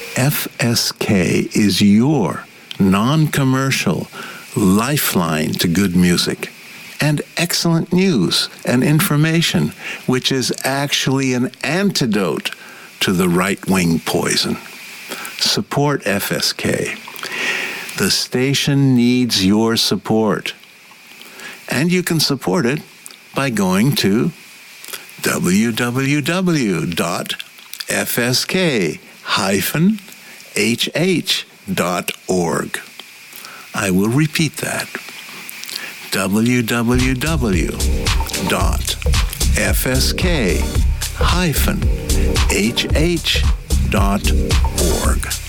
FSK is your non-commercial lifeline to good music and excellent news and information, which is actually an antidote to the right-wing poison. Support FSK. The station needs your support. And you can support it by going to www.fsk-hh.org. I will repeat that. www.fsk-hh.org.